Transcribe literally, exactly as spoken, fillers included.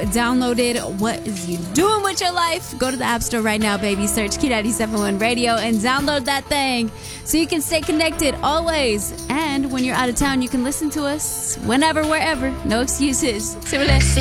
downloaded. What is you doing with your life? Go to the App Store right now, baby. Search Key ninety-seven point one Radio and download that thing so you can stay connected always. And when you're out of town, you can listen to us whenever, wherever. No excuses. See you later.